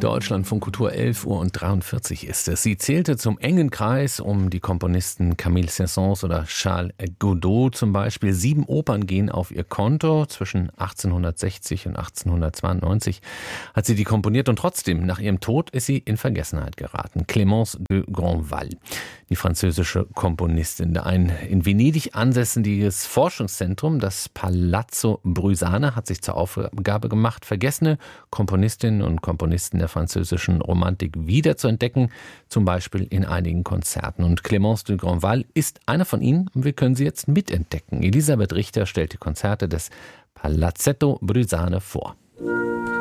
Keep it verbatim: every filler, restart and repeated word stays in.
Deutschland von Kultur, elf Uhr und dreiundvierzig ist es. Sie zählte zum engen Kreis um die Komponisten Camille Saint-Saëns oder Charles Gounod zum Beispiel. Sieben Opern gehen auf ihr Konto. Zwischen achtzehnhundertsechzig und achtzehnhundertzweiundneunzig hat sie die komponiert und trotzdem, nach ihrem Tod, ist sie in Vergessenheit geraten. Clémence de Grandval, die französische Komponistin. Ein in Venedig ansässiges Forschungszentrum, das Palazzo Brüsana, hat sich zur Aufgabe gemacht, vergessene Komponistinnen und Komponisten der französischen Romantik wiederzuentdecken, zum Beispiel in einigen Konzerten. Und Clémence de Grandval ist eine von ihnen und wir können sie jetzt mitentdecken. Elisabeth Richter stellt die Konzerte des Palazzetto Brüsana vor.